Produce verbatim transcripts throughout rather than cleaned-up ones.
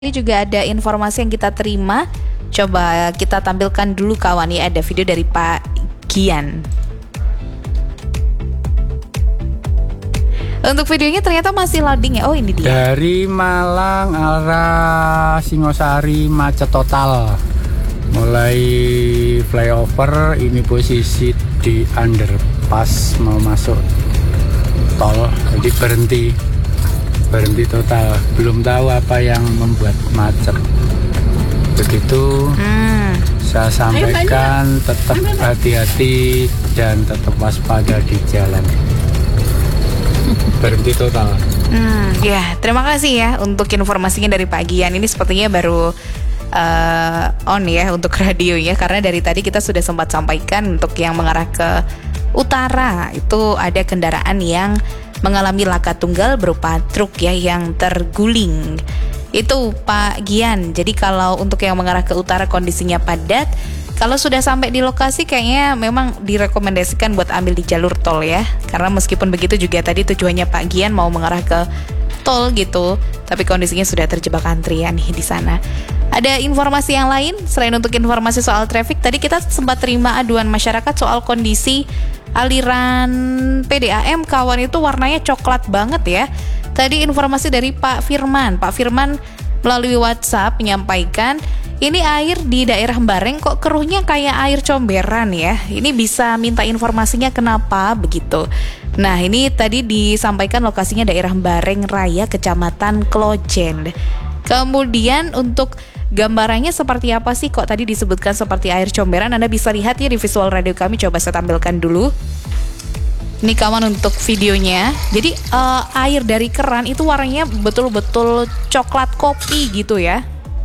Ini juga ada informasi yang kita terima. Coba kita tampilkan dulu kawan ya, ada video dari Pak Gian. Untuk videonya ternyata masih loading ya. Oh ini dia. Dari Malang arah Singosari macet total. Mulai flyover ini posisi di underpass mau masuk tol, jadi berhenti. Berhenti total, belum tahu apa yang membuat macet. Begitu hmm. saya sampaikan, tetap hati-hati dan tetap waspada di jalan. Berhenti total. Hmm, ya, terima kasih ya untuk informasinya dari Pak Gian. Ini sepertinya baru uh, on ya untuk radionya, karena dari tadi kita sudah sempat sampaikan untuk yang mengarah ke utara itu ada kendaraan yang mengalami laka tunggal berupa truk ya yang terguling. Itu Pak Gian. Jadi kalau untuk yang mengarah ke utara kondisinya padat. Kalau sudah sampai di lokasi kayaknya memang direkomendasikan buat ambil di jalur tol ya. Karena meskipun begitu juga tadi tujuannya Pak Gian mau mengarah ke tol gitu, tapi kondisinya sudah terjebak antrian nih di sana. Ada informasi yang lain selain untuk informasi soal traffic, tadi kita sempat terima aduan masyarakat soal kondisi aliran P D A M kawan itu warnanya coklat banget ya. Tadi informasi dari Pak Firman. Pak Firman melalui WhatsApp menyampaikan ini air di daerah Bareng kok keruhnya kayak air comberan ya. Ini bisa minta informasinya kenapa begitu. Nah ini tadi disampaikan lokasinya daerah Bareng Raya Kecamatan Klojen. Kemudian untuk gambarannya seperti apa sih kok tadi disebutkan seperti air comberan? Anda bisa lihat ya di visual radio kami, coba saya tampilkan dulu. Ini kawan untuk videonya. Jadi uh, air dari keran itu warnanya betul-betul coklat kopi gitu ya.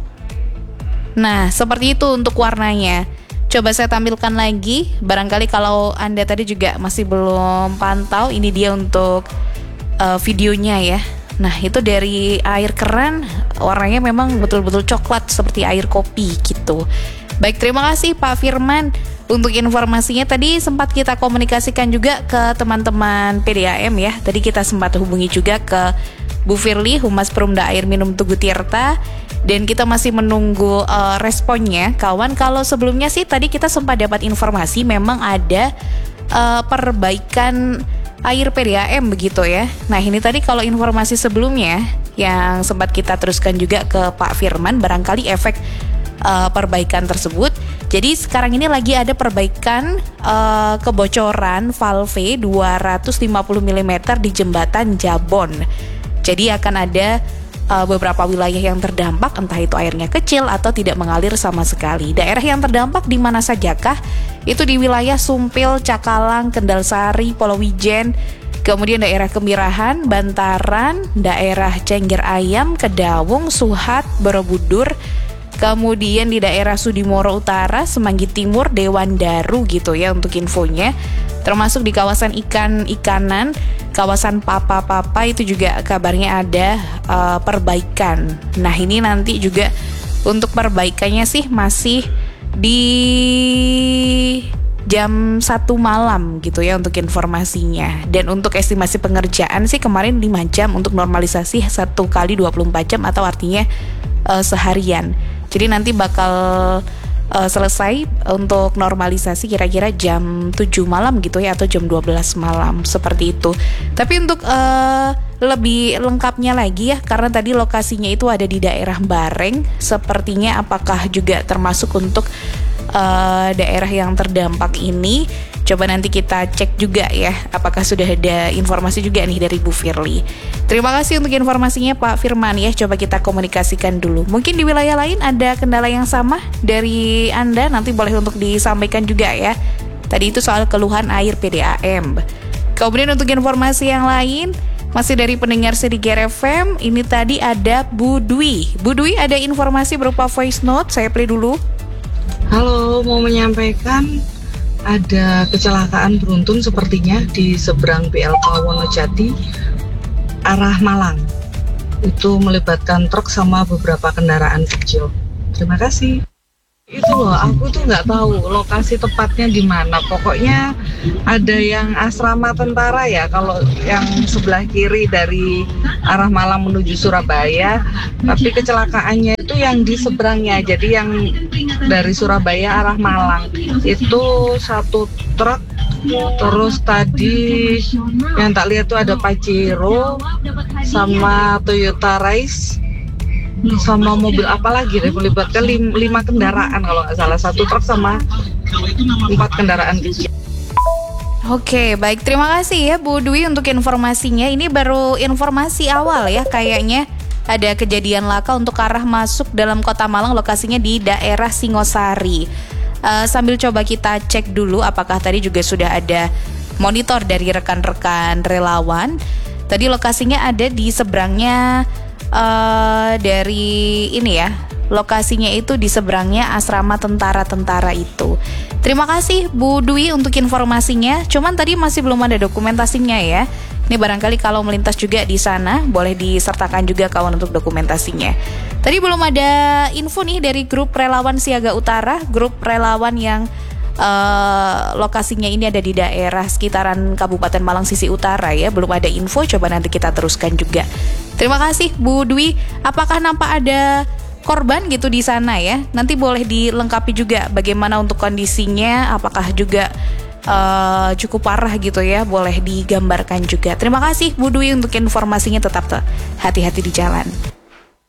Nah seperti itu untuk warnanya. Coba saya tampilkan lagi. Barangkali kalau Anda tadi juga masih belum pantau, ini dia untuk uh, videonya ya. Nah itu dari air keran warnanya memang betul-betul coklat seperti air kopi gitu. Baik, terima kasih Pak Firman untuk informasinya. Tadi sempat kita komunikasikan juga ke teman-teman P D A M ya. Tadi kita sempat hubungi juga ke Bu Firly, Humas Perumda Air Minum Tugu Tirta, dan kita masih menunggu uh, responnya kawan. Kalau sebelumnya sih tadi kita sempat dapat informasi memang ada uh, perbaikan air P D A M begitu ya. Nah ini tadi kalau informasi sebelumnya yang sempat kita teruskan juga ke Pak Firman, barangkali efek uh, perbaikan tersebut. Jadi sekarang ini lagi ada perbaikan uh, kebocoran valve dua ratus lima puluh milimeter di jembatan Jabon. Jadi akan ada uh, beberapa wilayah yang terdampak, entah itu airnya kecil atau tidak mengalir sama sekali. Daerah yang terdampak di mana sajakah? Itu di wilayah Sumpil, Cakalang, Kendal Sari, Polowijen, kemudian daerah Kemirahan, Bantaran, daerah Cengger Ayam, Kedawung, Suhat, Borobudur, kemudian di daerah Sudimoro Utara, Semanggi Timur, Dewan Daru gitu ya untuk infonya. Termasuk di kawasan ikan-ikanan, kawasan Papa-Papa itu juga kabarnya ada uh, perbaikan. Nah ini nanti juga untuk perbaikannya sih masih di jam satu malam gitu ya untuk informasinya. Dan untuk estimasi pengerjaan sih kemarin lima jam untuk normalisasi satu kali dua puluh empat jam atau artinya uh, seharian. Jadi nanti bakal uh, selesai untuk normalisasi kira-kira jam tujuh malam gitu ya, atau jam dua belas malam seperti itu. Tapi untuk uh, lebih lengkapnya lagi ya, karena tadi lokasinya itu ada di daerah Bareng, sepertinya apakah juga termasuk untuk uh, daerah yang terdampak ini. Coba nanti kita cek juga ya, apakah sudah ada informasi juga nih dari Bu Firly. Terima kasih untuk informasinya Pak Firman ya, coba kita komunikasikan dulu. Mungkin di wilayah lain ada kendala yang sama dari Anda, nanti boleh untuk disampaikan juga ya. Tadi itu soal keluhan air P D A M. Kemudian untuk informasi yang lain, masih dari pendengar Sedigger F M, ini tadi ada Bu Dwi. Bu Dwi ada informasi berupa voice note, saya play dulu. Halo, mau menyampaikan ada kecelakaan beruntun sepertinya di seberang B L K Wonojati arah Malang. Itu melibatkan truk sama beberapa kendaraan kecil. Terima kasih. Itu loh, aku tuh nggak tahu lokasi tepatnya di mana. Pokoknya ada yang asrama tentara ya, kalau yang sebelah kiri dari arah Malang menuju Surabaya. Tapi kecelakaannya itu yang di seberangnya. Jadi yang dari Surabaya arah Malang itu satu truk. Terus tadi yang tak lihat tuh ada Pajero sama Toyota Race sama mobil apa lagi deh, melibatkan lim, lima kendaraan kalau nggak salah, satu truk sama empat kendaraan kecil. Oke, baik, terima kasih ya Bu Dwi untuk informasinya. Ini baru informasi awal ya, kayaknya ada kejadian laka untuk arah masuk dalam kota Malang, lokasinya di daerah Singosari. uh, Sambil coba kita cek dulu apakah tadi juga sudah ada monitor dari rekan-rekan relawan. Tadi lokasinya ada di seberangnya Uh, dari ini ya, lokasinya itu di seberangnya asrama tentara-tentara itu. Terima kasih Bu Dwi untuk informasinya. Cuman tadi masih belum ada dokumentasinya ya. Ini barangkali kalau melintas juga di sana boleh disertakan juga kawan untuk dokumentasinya. Tadi belum ada info nih dari grup relawan Siaga Utara, grup relawan yang Uh, lokasinya ini ada di daerah sekitaran Kabupaten Malang sisi utara ya. Belum ada info, coba nanti kita teruskan juga. Terima kasih Bu Dwi. Apakah nampak ada korban gitu di sana ya? Nanti boleh dilengkapi juga bagaimana untuk kondisinya, apakah juga uh, cukup parah gitu ya, boleh digambarkan juga. Terima kasih Bu Dwi untuk informasinya, tetap hati-hati di jalan.